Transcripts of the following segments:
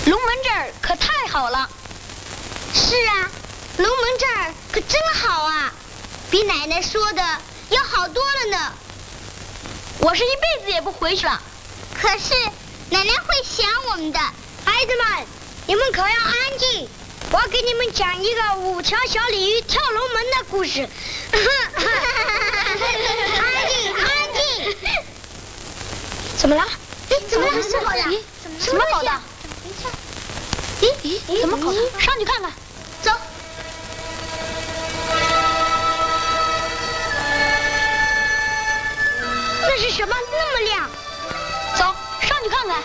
龙门阵儿可太好了。 是啊，龙门阵儿可真好啊，比奶奶说的要好多了呢。 我是一辈子也不回去了。 可是奶奶会想我们的。孩子们，你们可要安静，我要给你们讲一个5条小鲤鱼跳龙门的故事。安静，安静。 怎么了？ 怎么了？ 什么搞的？咦，怎么搞的？上去看看。 走。那是什么？那么亮？ 走，上去看看。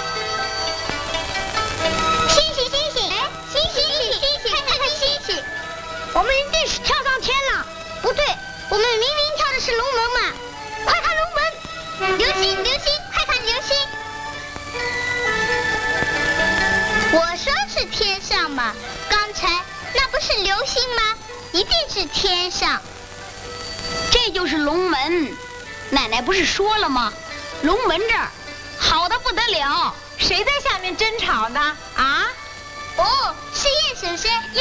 星星，星星，哎，星星，星星，看看星星。我们一定是跳上天了。不对，我们明明跳的是龙门嘛。快看龙门！流星，流星，快看流星！我说是天上嘛，刚才那不是流星吗？一定是天上。 这就是龙门，奶奶不是说了吗？龙门阵儿好的不得了。 谁在下面争吵呢？啊？ 哦，是燕婶婶。